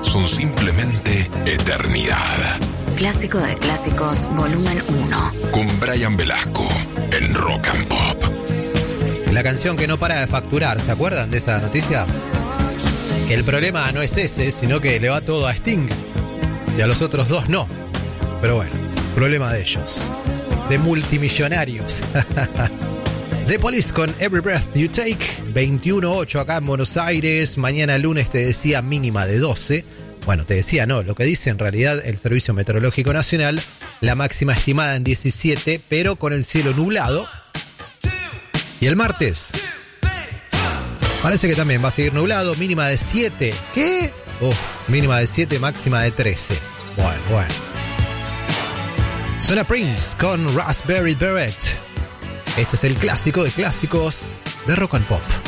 son simplemente eternidad. Clásico de clásicos, volumen 1. Con Brian Velasco en Rock and Pop. La canción que no para de facturar, ¿se acuerdan de esa noticia? Que el problema no es ese, sino que le va todo a Sting y a los otros dos no. Pero bueno, problema de ellos, de multimillonarios. The Police con Every Breath You Take, 21.8 acá en Buenos Aires. Mañana lunes te decía mínima de 12. Bueno, te decía no, lo que dice en realidad el Servicio Meteorológico Nacional, la máxima estimada en 17, pero con el cielo nublado. Y el martes parece que también va a seguir nublado, mínima de 7. ¿Qué? Mínima de 7, máxima de 13. Bueno. Suena Prince con Raspberry Beret. Este es el clásico de clásicos de Rock and Pop.